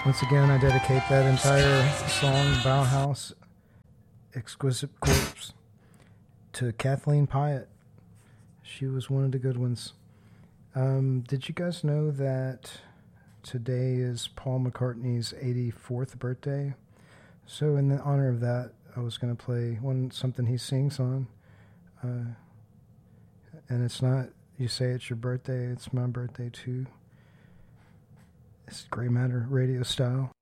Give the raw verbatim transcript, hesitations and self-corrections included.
Once again, I dedicate that entire song, Bauhaus, Exquisite Corpse, to Kathleen Pyatt. She was one of the good ones. Um, did you guys know that today is Paul McCartney's eighty-fourth birthday? So in the honor of that, I was going to play one something he sings on. Uh, and it's not, you say it's your birthday, it's my birthday too. It's Grey Matter radio style.